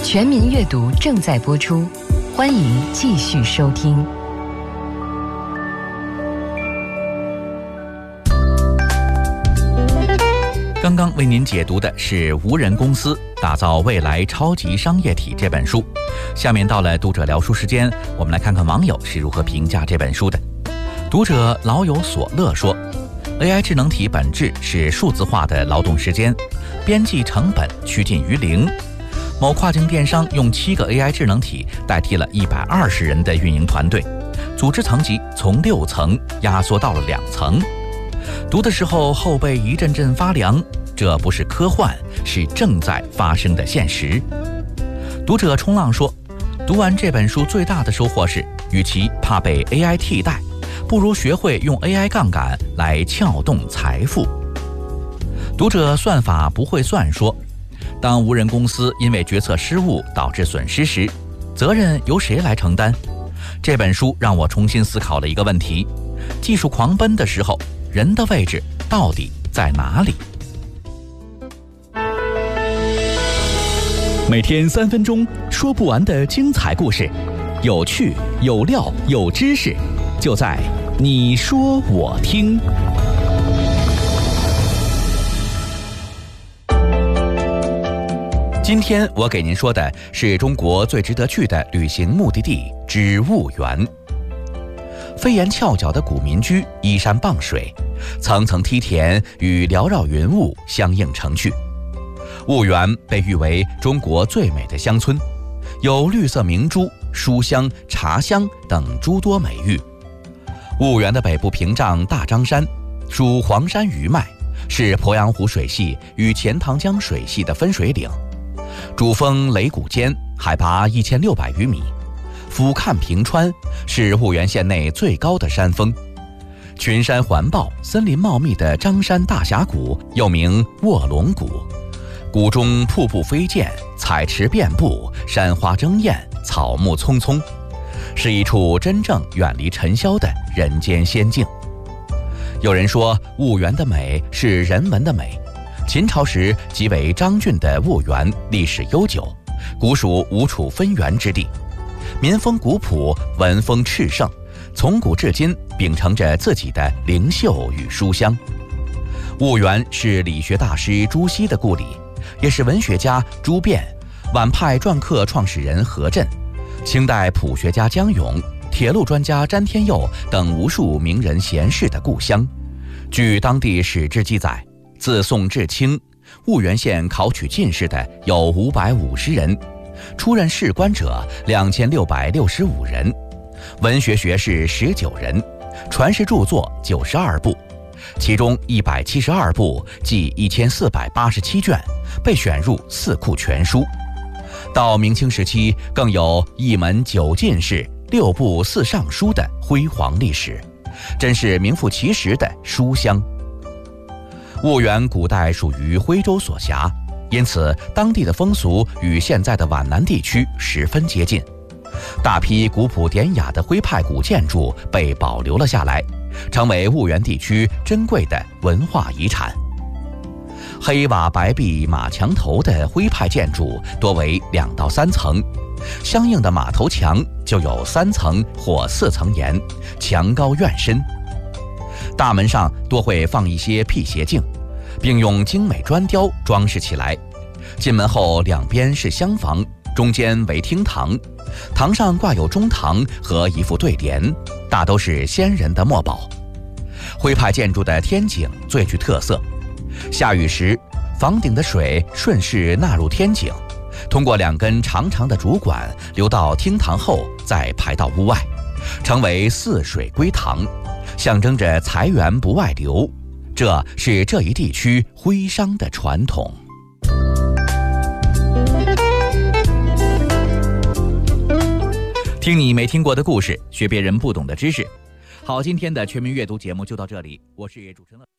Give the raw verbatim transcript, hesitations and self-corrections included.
全民阅读正在播出，欢迎继续收听。 刚刚为您解读的是《无人公司打造未来超级商业体》这本书。下面到了读者聊书时间，我们来看看网友是如何评价这本书的。读者老有所乐说， A I 智能体本质是数字化的劳动时间，边际成本趋近于零。某跨境电商用七个 A I 智能体代替了一百二十人的运营团队，组织层级从六层压缩到了两层。读的时候后背一阵阵发凉，这不是科幻，是正在发生的现实。读者冲浪说，读完这本书最大的收获是，与其怕被 A I 替代，不如学会用 A I 杠杆来撬动财富。读者算法不会算说，当无人公司因为决策失误导致损失时，责任由谁来承担？这本书让我重新思考了一个问题：技术狂奔的时候，人的位置到底在哪里？ 每天三分钟，说不完的精彩故事，有趣、有料、有知识，就在你说我听。 今天我给您说的是中国最值得去的旅行目的地之婺源。飞檐翘角的古民居依山傍水，层层梯田与缭绕云雾相映成趣。婺源被誉为中国最美的乡村，有绿色明珠、书香、茶香等诸多美誉。婺源的北部屏障大张山属黄山余脉，是鄱阳湖水系与钱塘江水系的分水岭。主峰雷谷尖，海拔一千六百余米，俯瞰平川，是婺源县内最高的山峰。群山环抱、森林茂密的张山大峡谷又名卧龙谷，谷中瀑布飞溅，彩池遍布，山花争艳，草木葱葱，是一处真正远离尘嚣的人间仙境。有人说，婺源的美是人文的美。秦朝时即为张郡的婺源历史悠久，古属吴楚分园之地，民风古朴，文风炽盛，从古至今秉承着自己的灵秀与书香。婺源是理学大师朱熹的故里，也是文学家朱辩、晚派篆刻创始人何震、清代朴学家江永、铁路专家詹天佑等无数名人贤士的故乡。据当地史志记载，自宋至清，婺源县考取进士的有五百五十人，出任士官者两千六百六十五人，文学学士十九人，传世著作九十二部，其中一百七十二部即一千四百八十七卷，被选入四库全书。到明清时期，更有一门九进士、六部四尚书的辉煌历史，真是名副其实的书香。婺源古代属于徽州所辖，因此当地的风俗与现在的皖南地区十分接近。大批古朴典雅的徽派古建筑被保留了下来，成为婺源地区珍贵的文化遗产。黑瓦白壁马墙头的徽派建筑多为两到三层，相应的马头墙就有三层或四层檐，墙高院深。大门上多会放一些辟邪镜，并用精美砖雕装饰起来。进门后两边是厢房，中间为厅堂，堂上挂有中堂和一副对联，大都是先人的墨宝。徽派建筑的天井最具特色，下雨时房顶的水顺势纳入天井，通过两根长长的主管流到厅堂后再排到屋外，成为四水归堂，象征着财源不外流，这是这一地区徽商的传统。听你没听过的故事，学别人不懂的知识。好，今天的全民阅读节目就到这里，我是主持人。